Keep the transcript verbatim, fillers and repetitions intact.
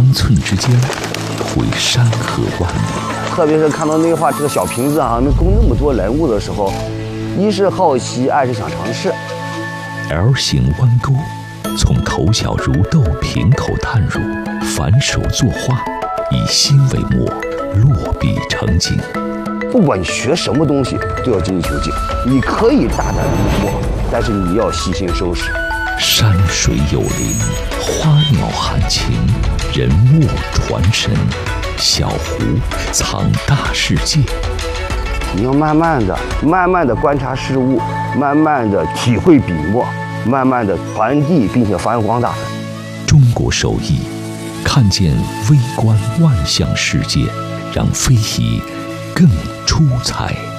方寸之间，绘山河万里。 特别是看到那画这个小瓶子啊，能供那么多人物的时候，一是好奇，二是想尝试。 L 型弯钩，从头小如豆瓶口探入，反手作画，以心为墨，落笔成景。 不管你学什么东西，都要精益求精。你可以大胆离墨，但是你要细心收拾。 山水有灵，花鸟含情，人墨传神，小湖藏大世界。 你要慢慢的、慢慢的观察事物，慢慢的体会笔墨，慢慢的传递并且发扬光大。 中国手艺，看见微观万象世界，让非遗更出彩。